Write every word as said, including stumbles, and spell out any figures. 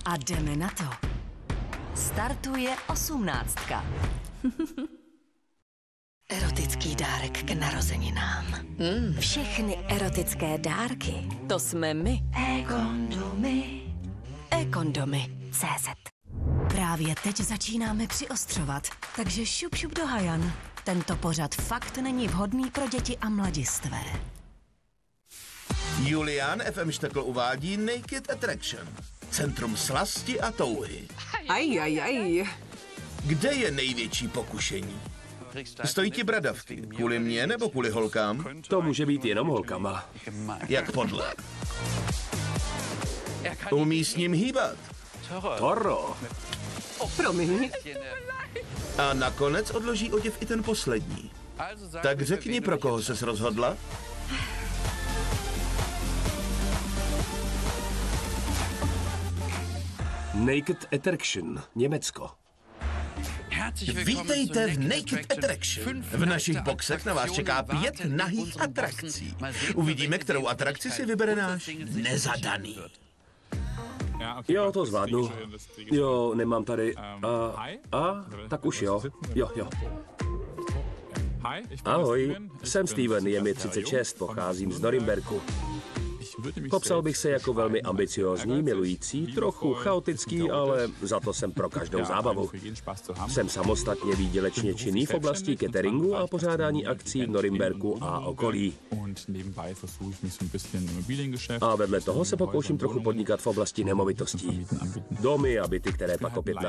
A jdeme na to. Startuje osmnáctka. Erotický dárek k narozeninám. Mm. Všechny erotické dárky, to jsme my. E-kondomy. E-kondomy. C Z. Právě teď začínáme přiostřovat, takže šup šup do hajan. Tento pořad fakt není vhodný pro děti a mladistvé. Julián F M Štekl uvádí Naked Attraction. Centrum slasti a touhy. Aj, aj, aj. Kde je největší pokušení? Stojí ti bradavky. Kvůli mně nebo kvůli holkám? To může být jenom holkama. Jak podle? Umí s ním hýbat. Toro. Promiň. A nakonec odloží oděv i ten poslední. Tak řekni, pro koho ses rozhodla? Naked Attraction, Německo. Vítejte v Naked Attraction. V našich boxech na vás čeká pět nahých atrakcí. Uvidíme, kterou atrakci si vybere náš nezadaný. Jo, to zvládnu. Jo, nemám tady. A, a tak už jo. Jo, jo. Ahoj, jsem Steven, je mi třicet šest, pocházím z Norimberku. Popsal bych se jako velmi ambiciózní, milující, trochu chaotický, ale za to jsem pro každou zábavu. Jsem samostatně výdělečně činný v oblasti cateringu a pořádání akcí v Norimberku a okolí. A vedle toho se pokouším trochu podnikat v oblasti nemovitostí. Domy a byty, které pak opět